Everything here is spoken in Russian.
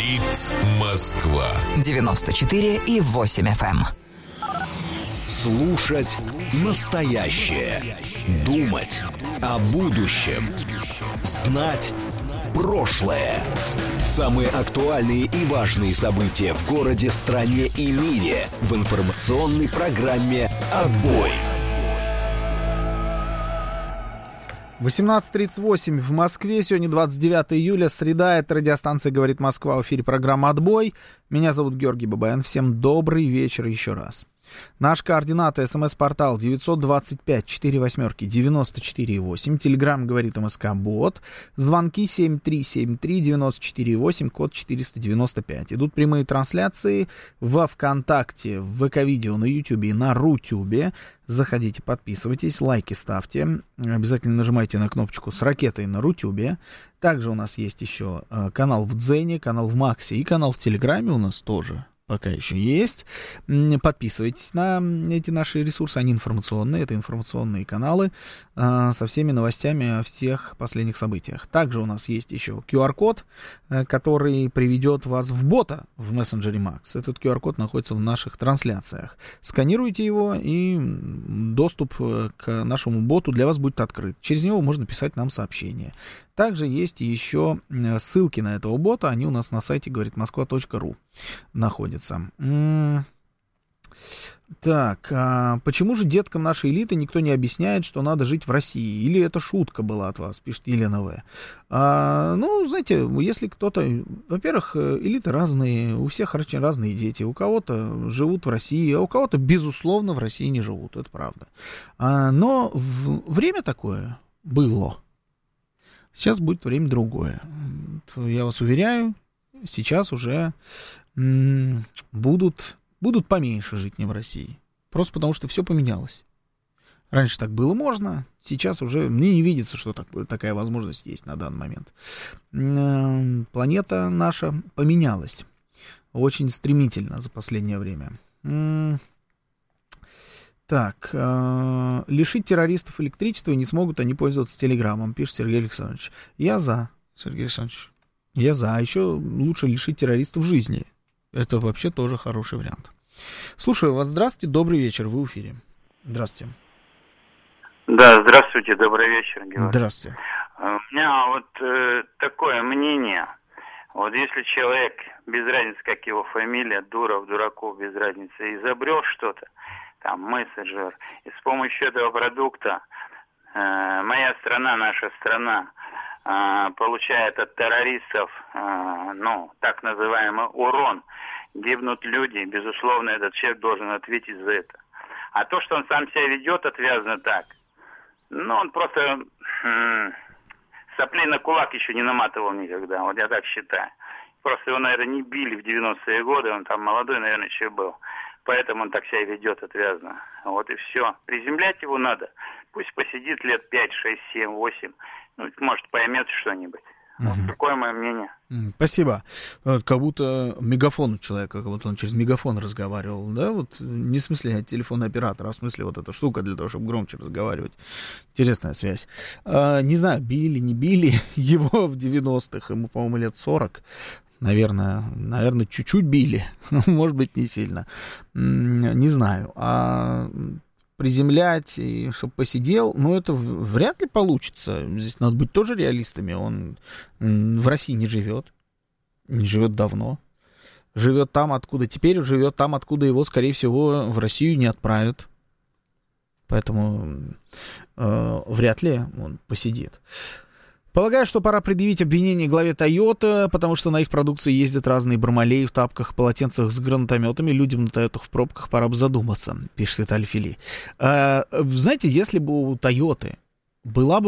Говорит Москва. 94,8 FM. Слушать настоящее. Думать о будущем. Знать прошлое. Самые актуальные и важные события в городе, стране и мире в информационной программе «Отбой». 18:38 в Москве. Сегодня 29 июля, среда. Это радиостанция «Говорит Москва». В эфире программа «Отбой». Меня зовут Георгий Бабаян. Всем добрый вечер еще раз. Наш координаты: СМС-портал 925-48-94-8. Телеграм «Говорит МСК-бот». Звонки 7373-94-8, код 495. Идут прямые трансляции во ВКонтакте, в ВК-видео, на Ютубе и на Рутюбе. Заходите, подписывайтесь, лайки ставьте. Обязательно нажимайте на кнопочку с ракетой на Рутюбе. Также у нас есть еще канал в Дзене, канал в Максе и канал в Телеграме у нас тоже пока еще есть. Подписывайтесь на эти наши ресурсы, они информационные, это информационные каналы со всеми новостями о всех последних событиях. Также у нас есть еще QR-код, который приведет вас в бота в мессенджере Max. Этот QR-код находится в наших трансляциях. Сканируйте его, и доступ к нашему боту для вас будет открыт. Через него можно писать нам сообщения. Также есть еще ссылки на этого бота, они у нас на сайте говоритмосква.ру находятся. Так, почему же деткам нашей элиты никто не объясняет, что надо жить в России? Или это шутка была от вас, пишет Елена В. Ну, знаете, если кто-то... Во-первых, элиты разные, у всех очень разные дети. У кого-то живут в России, а у кого-то, безусловно, в России не живут, это правда. Но время такое было. Сейчас будет время другое. Я вас уверяю, сейчас уже будут поменьше жить не в России. Просто потому, что все поменялось. Раньше так было можно, сейчас уже мне не видится, что такая возможность есть на данный момент. Планета наша поменялась очень стремительно за последнее время. Так, лишить террористов электричества, и не смогут они пользоваться телеграммом, пишет Сергей Александрович. Я за, Сергей Александрович. Я за. А еще лучше лишить террористов жизни. Это вообще тоже хороший вариант. Слушаю вас. Здравствуйте, добрый вечер. Вы в эфире. Здравствуйте. Да, здравствуйте, добрый вечер, Георгий. Здравствуйте. У меня вот такое мнение. Вот если человек, без разницы, как его фамилия, Дуров, Дураков, без разницы, изобрел что-то, там, мессенджер, и с помощью этого продукта моя страна, наша страна, получает от террористов, так называемый урон, гибнут люди, безусловно, этот человек должен ответить за это. А то, что он сам себя ведет отвязно так, он просто соплей на кулак еще не наматывал никогда, вот я так считаю. Просто его, наверное, не били в 90-е годы, он там молодой, наверное, еще был. Поэтому он так себя ведет отвязно. Вот и все. Приземлять его надо. Пусть посидит лет 5, 6, 7, 8. Может, поймет что-нибудь. Вот такое мое мнение. Спасибо. Как будто мегафон у человека, как будто он через мегафон разговаривал, да? Вот не в смысле телефонный оператор, а в смысле вот эта штука для того, чтобы громче разговаривать. Интересная связь. Не знаю, били, не били его в 90-х. Ему, по-моему, лет 40. Наверное, чуть-чуть били. Может быть, не сильно. Не знаю. А приземлять, и чтобы посидел, это вряд ли получится. Здесь надо быть тоже реалистами. Он в России не живет. Не живет давно. Живет там, откуда... Теперь живет там, откуда его, скорее всего, в Россию не отправят. Поэтому вряд ли он посидит. Полагаю, что пора предъявить обвинение главе Toyota, потому что на их продукции ездят разные бармалеи в тапках, полотенцах с гранатометами. Людям на Тойотах в пробках пора бы задуматься, пишет Виталий Фили. Знаете, если бы у Toyota была бы